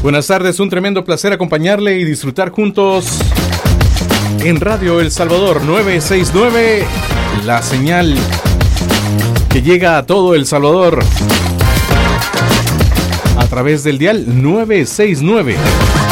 Buenas tardes, un tremendo placer acompañarle y disfrutar juntos en Radio El Salvador 969, la señal que llega a todo El Salvador a través del dial 969.